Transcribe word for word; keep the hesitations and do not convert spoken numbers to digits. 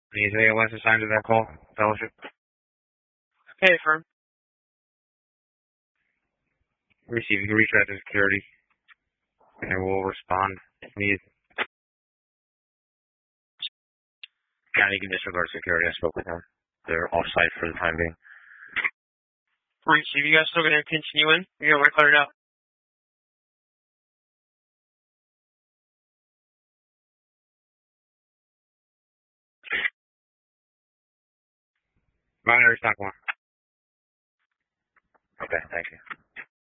Anything else assigned to that call, Fellowship? Hey, firm. Receive. You can reach out to security, and we'll respond if needed. County can disregard security. I spoke with them. They're off-site for the time being. Receive. You guys still going to continue in? You going to clear it out? Binary stock one. Okay, thank you.